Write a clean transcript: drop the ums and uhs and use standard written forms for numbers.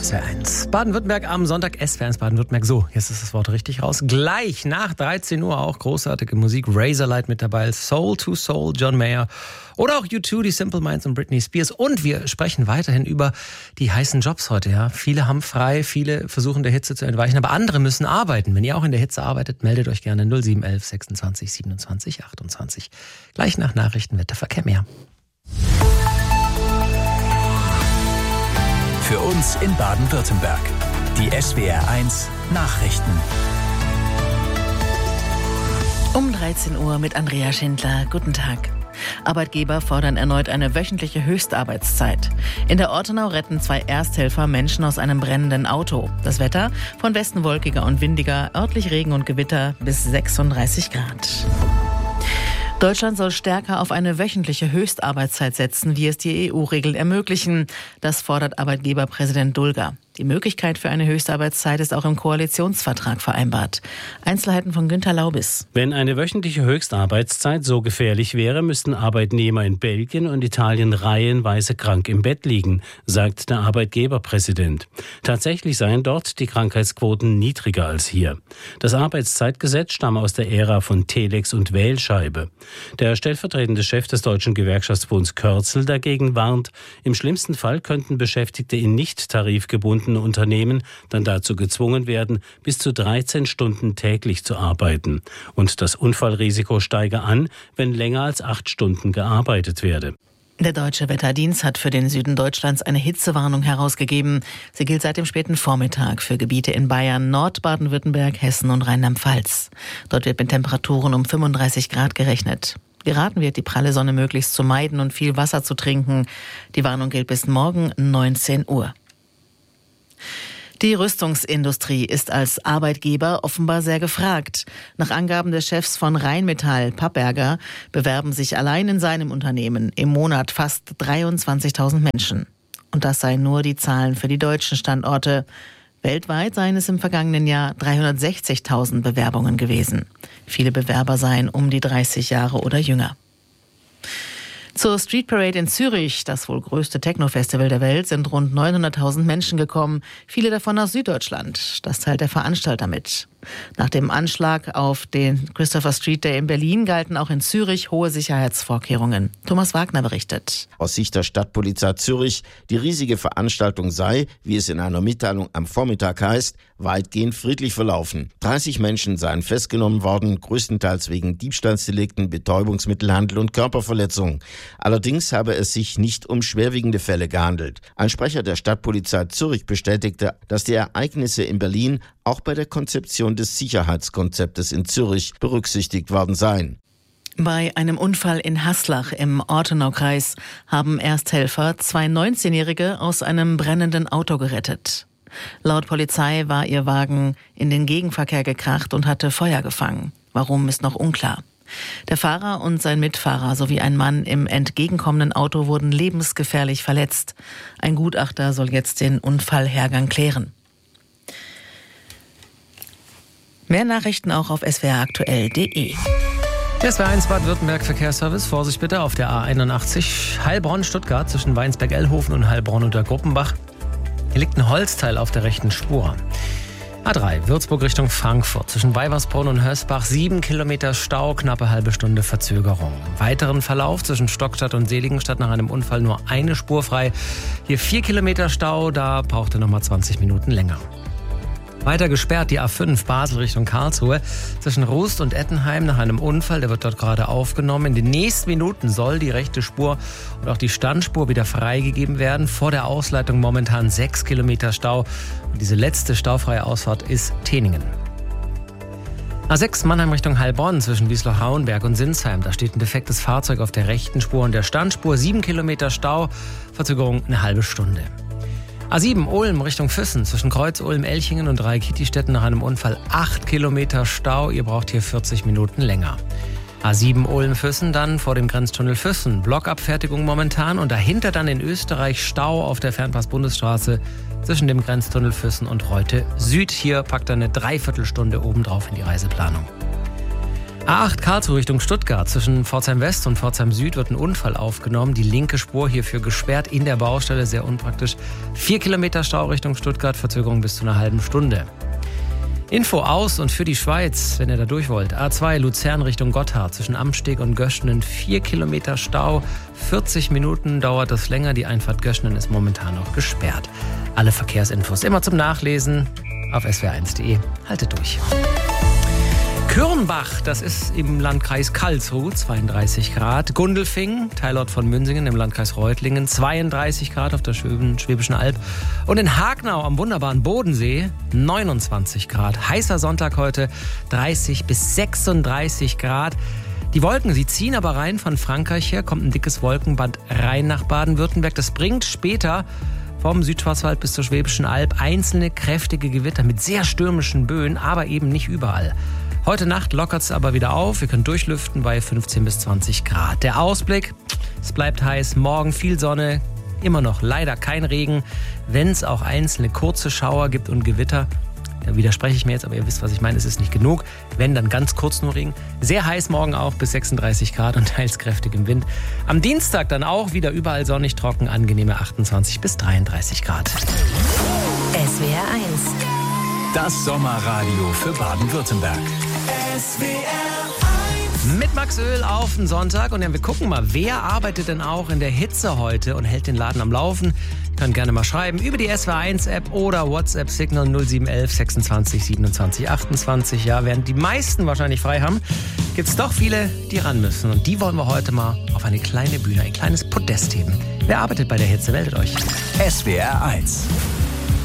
SWR1. Baden-Württemberg am Sonntag, SWR1 Baden-Württemberg. So, jetzt ist das Wort richtig raus. Gleich nach 13 Uhr auch großartige Musik. Razorlight mit dabei, Soul to Soul, John Mayer oder auch U2, die Simple Minds und Britney Spears. Und wir sprechen weiterhin über die heißen Jobs heute. Ja, viele haben frei, viele versuchen der Hitze zu entweichen, aber andere müssen arbeiten. Wenn ihr auch in der Hitze arbeitet, meldet euch gerne 0711 26 27 28. Gleich nach Nachrichten wird der Verkehr mehr. Für uns in Baden-Württemberg. Die SWR1 Nachrichten. Um 13 Uhr mit Andrea Schindler. Guten Tag. Arbeitgeber fordern erneut eine wöchentliche Höchstarbeitszeit. In der Ortenau retten 2 Ersthelfer Menschen aus einem brennenden Auto. Das Wetter von Westen wolkiger und windiger, örtlich Regen und Gewitter bis 36 Grad. Deutschland soll stärker auf eine wöchentliche Höchstarbeitszeit setzen, wie es die EU-Regeln ermöglichen. Das fordert Arbeitgeberpräsident Dulger. Die Möglichkeit für eine Höchstarbeitszeit ist auch im Koalitionsvertrag vereinbart. Einzelheiten von Günter Laubis. Wenn eine wöchentliche Höchstarbeitszeit so gefährlich wäre, müssten Arbeitnehmer in Belgien und Italien reihenweise krank im Bett liegen, sagt der Arbeitgeberpräsident. Tatsächlich seien dort die Krankheitsquoten niedriger als hier. Das Arbeitszeitgesetz stamme aus der Ära von Telex und Wählscheibe. Der stellvertretende Chef des Deutschen Gewerkschaftsbunds Kürzel dagegen warnt, im schlimmsten Fall könnten Beschäftigte in nicht tarifgebundenen Unternehmen dann dazu gezwungen werden, bis zu 13 Stunden täglich zu arbeiten. Und das Unfallrisiko steige an, wenn länger als 8 Stunden gearbeitet werde. Der Deutsche Wetterdienst hat für den Süden Deutschlands eine Hitzewarnung herausgegeben. Sie gilt seit dem späten Vormittag für Gebiete in Bayern, Nordbaden-Württemberg, Hessen und Rheinland-Pfalz. Dort wird mit Temperaturen um 35 Grad gerechnet. Geraten wird, die pralle Sonne möglichst zu meiden und viel Wasser zu trinken. Die Warnung gilt bis morgen 19 Uhr. Die Rüstungsindustrie ist als Arbeitgeber offenbar sehr gefragt. Nach Angaben des Chefs von Rheinmetall, Papperger, bewerben sich allein in seinem Unternehmen im Monat fast 23.000 Menschen. Und das seien nur die Zahlen für die deutschen Standorte. Weltweit seien es im vergangenen Jahr 360.000 Bewerbungen gewesen. Viele Bewerber seien um die 30 Jahre oder jünger. Zur Street Parade in Zürich, das wohl größte Techno-Festival der Welt, sind rund 900.000 Menschen gekommen, viele davon aus Süddeutschland. Das teilt der Veranstalter mit. Nach dem Anschlag auf den Christopher Street Day in Berlin galten auch in Zürich hohe Sicherheitsvorkehrungen. Thomas Wagner berichtet. Aus Sicht der Stadtpolizei Zürich, die riesige Veranstaltung sei, wie es in einer Mitteilung am Vormittag heißt, weitgehend friedlich verlaufen. 30 Menschen seien festgenommen worden, größtenteils wegen Diebstahlsdelikten, Betäubungsmittelhandel und Körperverletzung. Allerdings habe es sich nicht um schwerwiegende Fälle gehandelt. Ein Sprecher der Stadtpolizei Zürich bestätigte, dass die Ereignisse in Berlin auch bei der Konzeption des Sicherheitskonzeptes in Zürich berücksichtigt worden seien. Bei einem Unfall in Haslach im Ortenaukreis haben Ersthelfer 2 19-Jährige aus einem brennenden Auto gerettet. Laut Polizei war ihr Wagen in den Gegenverkehr gekracht und hatte Feuer gefangen. Warum, ist noch unklar. Der Fahrer und sein Mitfahrer sowie ein Mann im entgegenkommenden Auto wurden lebensgefährlich verletzt. Ein Gutachter soll jetzt den Unfallhergang klären. Mehr Nachrichten auch auf swraktuell.de. Der SWR1 Baden-Württemberg Verkehrsservice. Vorsicht bitte auf der A81 Heilbronn-Stuttgart zwischen Weinsberg-Ellhofen und Heilbronn unter Gruppenbach. Hier liegt ein Holzteil auf der rechten Spur. A3 Würzburg Richtung Frankfurt zwischen Weiversbrunn und Hösbach 7 Kilometer Stau, knappe halbe Stunde Verzögerung. Im weiteren Verlauf zwischen Stockstadt und Seligenstadt nach einem Unfall nur eine Spur frei. Hier 4 Kilometer Stau, da brauchte nochmal 20 Minuten länger. Weiter gesperrt die A5 Basel Richtung Karlsruhe zwischen Rust und Ettenheim nach einem Unfall. Der wird dort gerade aufgenommen. In den nächsten Minuten soll die rechte Spur und auch die Standspur wieder freigegeben werden. Vor der Ausleitung momentan 6 Kilometer Stau. Und diese letzte staufreie Ausfahrt ist Teningen. A6 Mannheim Richtung Heilbronn zwischen Wiesloch-Rauenberg und Sinsheim. Da steht ein defektes Fahrzeug auf der rechten Spur und der Standspur 7 Kilometer Stau. Verzögerung eine halbe Stunde. A7 Ulm Richtung Füssen zwischen Kreuz Ulm-Elchingen und Dreikitti-Städten nach einem Unfall 8 Kilometer Stau. Ihr braucht hier 40 Minuten länger. A7 Ulm-Füssen dann vor dem Grenztunnel Füssen. Blockabfertigung momentan und dahinter dann in Österreich Stau auf der Fernpass-Bundesstraße zwischen dem Grenztunnel Füssen und Reute Süd. Hier packt er eine Dreiviertelstunde obendrauf in die Reiseplanung. A8 Karlsruhe Richtung Stuttgart. Zwischen Pforzheim West und Pforzheim Süd wird ein Unfall aufgenommen. Die linke Spur hierfür gesperrt in der Baustelle, sehr unpraktisch. 4 Kilometer Stau Richtung Stuttgart, Verzögerung bis zu einer halben Stunde. Info aus und für die Schweiz, wenn ihr da durch wollt. A2 Luzern Richtung Gotthard. Zwischen Amsteg und Göschenen 4 Kilometer Stau. 40 Minuten dauert das länger. Die Einfahrt Göschenen ist momentan noch gesperrt. Alle Verkehrsinfos immer zum Nachlesen auf swr1.de. Haltet durch. Kürnbach, das ist im Landkreis Karlsruhe, 32 Grad. Gundelfingen, Teilort von Münsingen im Landkreis Reutlingen, 32 Grad auf der Schwäbischen Alb. Und in Hagenau am wunderbaren Bodensee, 29 Grad. Heißer Sonntag heute, 30 bis 36 Grad. Die Wolken, sie ziehen aber rein von Frankreich her, kommt ein dickes Wolkenband rein nach Baden-Württemberg. Das bringt später vom Südschwarzwald bis zur Schwäbischen Alb einzelne kräftige Gewitter mit sehr stürmischen Böen, aber eben nicht überall. Heute Nacht lockert es aber wieder auf. Wir können durchlüften bei 15 bis 20 Grad. Der Ausblick, es bleibt heiß. Morgen viel Sonne, immer noch leider kein Regen. Wenn es auch einzelne kurze Schauer gibt und Gewitter, da widerspreche ich mir jetzt, aber ihr wisst, was ich meine, es ist nicht genug. Wenn, dann ganz kurz nur Regen. Sehr heiß morgen auch bis 36 Grad und teils kräftigem Wind. Am Dienstag dann auch wieder überall sonnig trocken, angenehme 28 bis 33 Grad. SWR 1. Das Sommerradio für Baden-Württemberg. Mit Max Öl auf den Sonntag und ja, wir gucken mal, wer arbeitet denn auch in der Hitze heute und hält den Laden am Laufen. Ihr könnt gerne mal schreiben über die SWR1-App oder WhatsApp-Signal 0711 26 27 28. Ja, während die meisten wahrscheinlich frei haben, gibt es doch viele, die ran müssen. Und die wollen wir heute mal auf eine kleine Bühne, ein kleines Podest heben. Wer arbeitet bei der Hitze? Meldet euch. SWR 1